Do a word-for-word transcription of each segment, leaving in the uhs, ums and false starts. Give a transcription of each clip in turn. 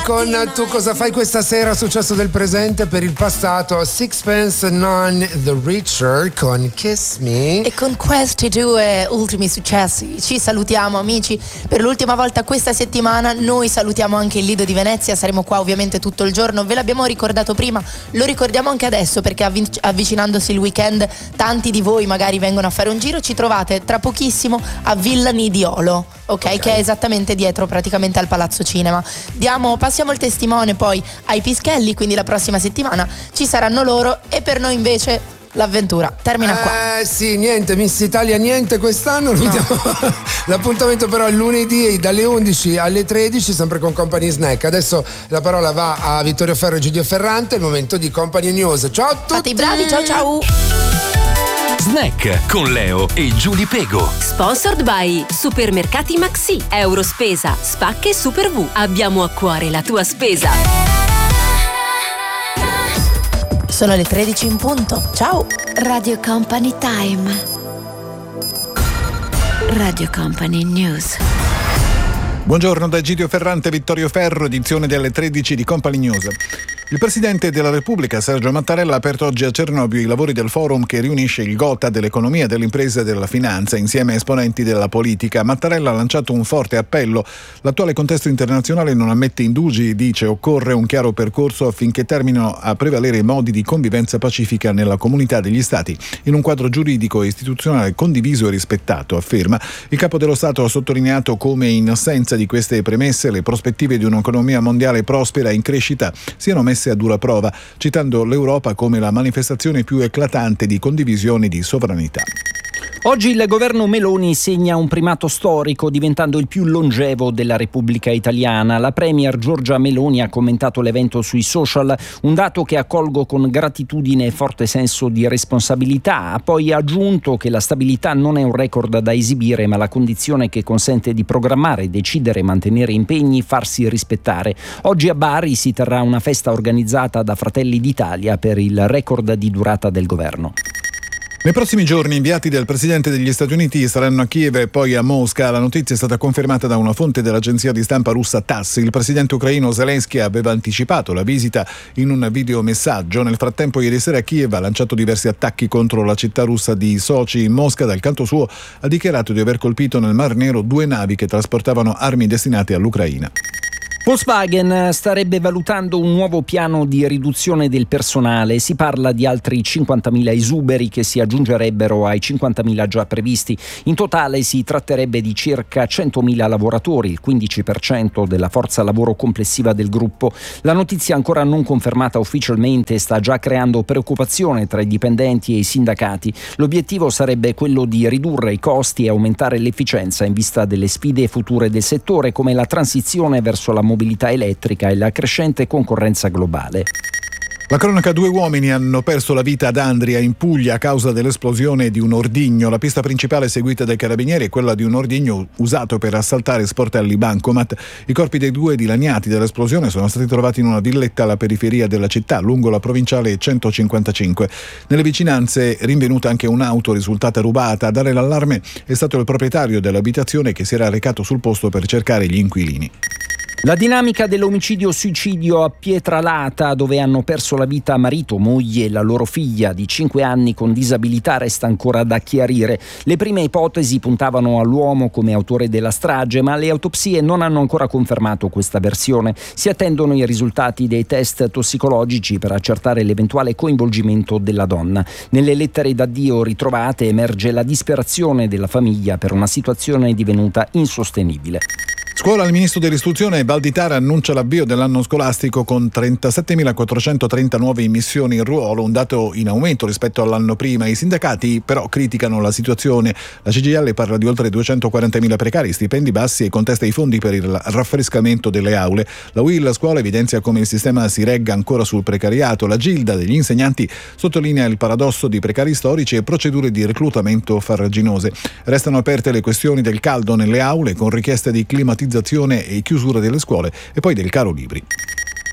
con Tu cosa fai questa sera, successo del presente per il passato, Sixpence None the Richer con Kiss Me. E con questi due ultimi successi ci salutiamo, amici, per l'ultima volta questa settimana. Noi salutiamo anche il Lido di Venezia, saremo qua ovviamente tutto il giorno, ve l'abbiamo ricordato prima, lo ricordiamo anche adesso perché avvic- avvicinandosi il weekend tanti di voi magari vengono a fare un giro. Ci trovate tra pochissimo a Villa Nidiolo, okay, ok, che è esattamente dietro praticamente al Palazzo Cinema. Diamo, passiamo il testimone poi ai Pischelli, quindi la prossima settimana ci saranno loro e per noi invece l'avventura termina qua. Eh sì, niente, Miss Italia niente quest'anno, no. L'appuntamento però è lunedì dalle undici alle tredici, sempre con Company Snack. Adesso la parola va a Vittorio Ferro e Giudio Ferrante, il momento di Company News. Ciao a tutti! Fate i bravi, ciao ciao! Snack con Leo e Giulia Pego. Sponsored by Supermercati Maxi, Eurospesa, Spacche e Super V. Abbiamo a cuore la tua spesa. Sono le tredici in punto. Ciao. Radio Company Time. Radio Company News. Buongiorno da Giudio Ferrante e Vittorio Ferro, edizione delle tredici di Company News. Il Presidente della Repubblica, Sergio Mattarella, ha aperto oggi a Cernobbio i lavori del forum che riunisce il GOTA dell'economia, dell'impresa e della finanza insieme a esponenti della politica. Mattarella ha lanciato un forte appello. L'attuale contesto internazionale non ammette indugi, dice, occorre un chiaro percorso affinché terminino a prevalere modi di convivenza pacifica nella comunità degli Stati, in un quadro giuridico e istituzionale condiviso e rispettato, afferma. Il Capo dello Stato ha sottolineato come in assenza di queste premesse le prospettive di un'economia mondiale prospera e in crescita siano messe a dura prova, citando l'Europa come la manifestazione più eclatante di condivisione di sovranità. Oggi il governo Meloni segna un primato storico, diventando il più longevo della Repubblica Italiana. La premier Giorgia Meloni ha commentato l'evento sui social, un dato che accolgo con gratitudine e forte senso di responsabilità. Ha poi aggiunto che la stabilità non è un record da esibire, ma la condizione che consente di programmare, decidere, mantenere impegni, farsi rispettare. Oggi a Bari si terrà una festa organizzata da Fratelli d'Italia per il record di durata del governo. Nei prossimi giorni inviati del Presidente degli Stati Uniti saranno a Kiev e poi a Mosca. La notizia è stata confermata da una fonte dell'agenzia di stampa russa TASS. Il presidente ucraino Zelensky aveva anticipato la visita in un videomessaggio. Nel frattempo ieri sera Kiev ha lanciato diversi attacchi contro la città russa di Sochi. Mosca, dal canto suo, ha dichiarato di aver colpito nel Mar Nero due navi che trasportavano armi destinate all'Ucraina. Volkswagen starebbe valutando un nuovo piano di riduzione del personale. Si parla di altri cinquantamila esuberi che si aggiungerebbero ai cinquantamila già previsti. In totale si tratterebbe di circa centomila lavoratori, il quindici per cento della forza lavoro complessiva del gruppo. La notizia, ancora non confermata ufficialmente, sta già creando preoccupazione tra i dipendenti e i sindacati. L'obiettivo sarebbe quello di ridurre i costi e aumentare l'efficienza in vista delle sfide future del settore, come la transizione verso la mobilità elettrica e la crescente concorrenza globale. La cronaca: due uomini hanno perso la vita ad Andria, in Puglia, a causa dell'esplosione di un ordigno. La pista principale seguita dai carabinieri è quella di un ordigno usato per assaltare sportelli bancomat. I corpi dei due dilaniati dall'esplosione sono stati trovati in una villetta alla periferia della città, lungo la provinciale centocinquantacinque. Nelle vicinanze è rinvenuta anche un'auto risultata rubata. A dare l'allarme è stato il proprietario dell'abitazione, che si era recato sul posto per cercare gli inquilini. La dinamica dell'omicidio-suicidio a Pietralata, dove hanno perso la vita marito, moglie e la loro figlia di cinque anni con disabilità, resta ancora da chiarire. Le prime ipotesi puntavano all'uomo come autore della strage, ma le autopsie non hanno ancora confermato questa versione. Si attendono i risultati dei test tossicologici per accertare l'eventuale coinvolgimento della donna. Nelle lettere d'addio ritrovate emerge la disperazione della famiglia per una situazione divenuta insostenibile. Scuola, il ministro dell'istruzione Valditara annuncia l'avvio dell'anno scolastico con trentasettemilaquattrocentotrenta nuove immissioni in ruolo, un dato in aumento rispetto all'anno prima. I sindacati però criticano la situazione. La C G I L parla di oltre duecentoquarantamila precari, stipendi bassi e contesta i fondi per il raffrescamento delle aule. La U I L Scuola evidenzia come il sistema si regga ancora sul precariato. La Gilda degli insegnanti sottolinea il paradosso di precari storici e procedure di reclutamento farraginose. Restano aperte le questioni del caldo nelle aule, con richieste di climatizzazione e chiusura delle scuole, e poi del caro libri.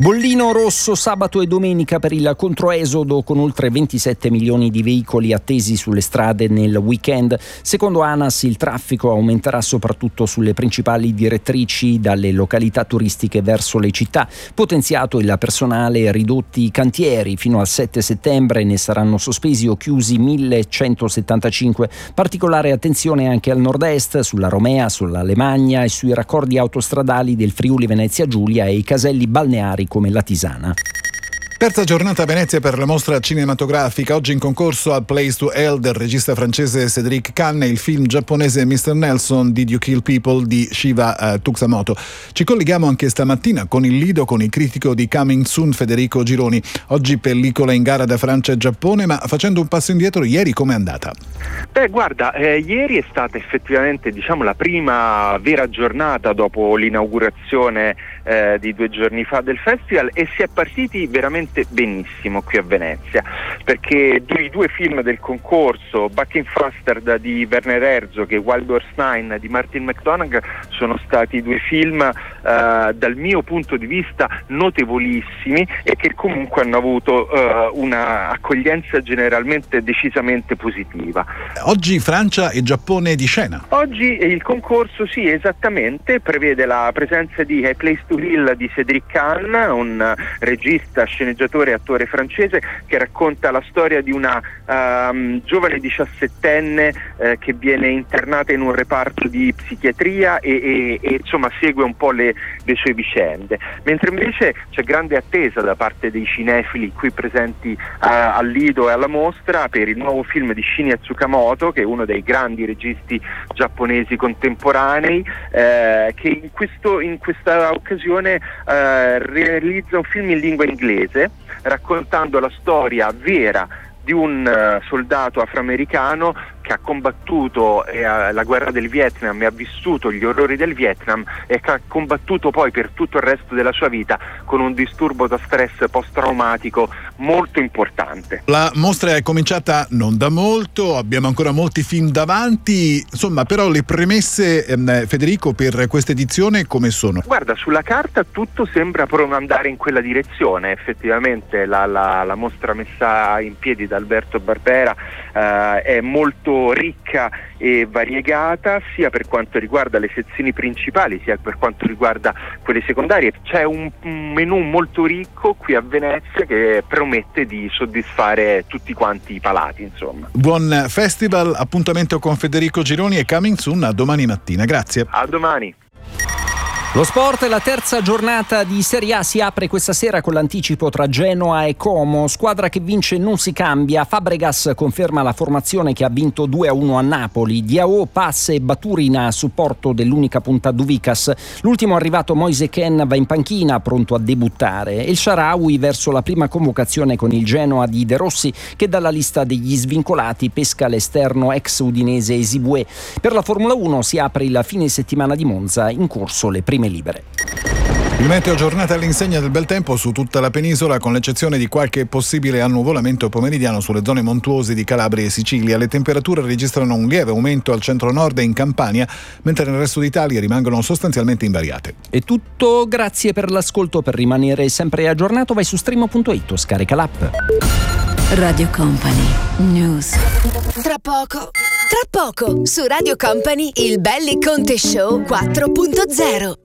Bollino rosso sabato e domenica per il controesodo, con oltre ventisette milioni di veicoli attesi sulle strade nel weekend. Secondo ANAS il traffico aumenterà soprattutto sulle principali direttrici dalle località turistiche verso le città. Potenziato il personale, ridotti i cantieri. Fino al sette settembre ne saranno sospesi o chiusi millecentosettantacinque. Particolare attenzione anche al nord-est, sulla Romea, sulla Lemagna e sui raccordi autostradali del Friuli Venezia Giulia e i caselli balneari come la Tisana. Terza giornata a Venezia per la mostra cinematografica. Oggi in concorso a Place to Hell del regista francese Cédric Kahn e il film giapponese mister Nelson Did You Kill People di Shiva uh, Tsukamoto. Ci colleghiamo anche stamattina con il Lido, con il critico di Coming Soon Federico Gironi. Oggi pellicola in gara da Francia e Giappone, ma facendo un passo indietro, ieri com'è andata? Beh, guarda, eh, ieri è stata effettivamente, diciamo, la prima vera giornata dopo l'inaugurazione eh, di due giorni fa del festival, e si è partiti veramente benissimo qui a Venezia, perché i due film del concorso, Bucking Faster di Werner Herzog e Wild Horse Nine di Martin McDonagh, sono stati due film eh, dal mio punto di vista notevolissimi e che comunque hanno avuto eh, una accoglienza generalmente decisamente positiva. Oggi Francia e Giappone di scena. Oggi il concorso, sì, esattamente, prevede la presenza di A Place to Heal di Cédric Kahn, un regista, sceneggiatore e attore francese, che racconta la storia di una um, giovane diciassettenne eh, che viene internata in un reparto di psichiatria e, e, e insomma segue un po' le, le sue vicende, mentre invece c'è grande attesa da parte dei cinefili qui presenti uh, al Lido e alla mostra per il nuovo film di Shinya Tsukamoto, che è uno dei grandi registi giapponesi contemporanei, eh, che in, questo, in questa occasione eh, realizza un film in lingua inglese, raccontando la storia vera di un uh, soldato afroamericano che ha combattuto eh, la guerra del Vietnam e ha vissuto gli orrori del Vietnam e che ha combattuto poi per tutto il resto della sua vita con un disturbo da stress post-traumatico molto importante. La mostra è cominciata non da molto, abbiamo ancora molti film davanti, insomma, però le premesse, ehm, Federico, per questa edizione come sono? Guarda, sulla carta tutto sembra andare in quella direzione. Effettivamente la, la, la mostra messa in piedi da Alberto Barbera eh, è molto ricca e variegata, sia per quanto riguarda le sezioni principali sia per quanto riguarda quelle secondarie. C'è un, un menù molto ricco qui a Venezia che promette di soddisfare tutti quanti i palati, insomma. Buon festival, appuntamento con Federico Gironi e Coming Soon a domani mattina. Grazie. A domani. Lo sport, la terza giornata di Serie A si apre questa sera con l'anticipo tra Genoa e Como. Squadra che vince non si cambia. Fabregas conferma la formazione che ha vinto due a uno a Napoli. Diao, Pass e Baturina a supporto dell'unica punta Duvicas. L'ultimo arrivato Moise Kean va in panchina, pronto a debuttare. El Shaarawy verso la prima convocazione con il Genoa di De Rossi, che dalla lista degli svincolati pesca l'esterno ex udinese Esibue. Per la Formula uno si apre il fine settimana di Monza, in corso le prime libere. Il meteo, giornata all'insegna del bel tempo su tutta la penisola, con l'eccezione di qualche possibile annuvolamento pomeridiano sulle zone montuose di Calabria e Sicilia. Le temperature registrano un lieve aumento al centro-nord e in Campania, mentre nel resto d'Italia rimangono sostanzialmente invariate. È tutto, grazie per l'ascolto. Per rimanere sempre aggiornato vai su stream punto it o scarica l'app. Radio Company News. Tra poco, tra poco su Radio Company il Belli Conte Show quattro punto zero.